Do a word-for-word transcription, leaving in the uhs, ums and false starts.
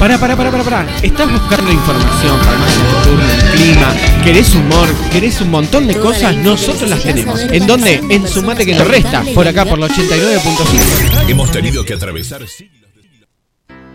Pará, pará, pará, pará, pará. ¿Estás buscando información, farmacia nocturna, clima? ¿Querés humor? ¿Querés un montón de cosas? Nosotros las tenemos. ¿En dónde? En Sumate que nos resta. Por acá, por la ochenta y nueve punto cinco. Hemos tenido que atravesar siglos.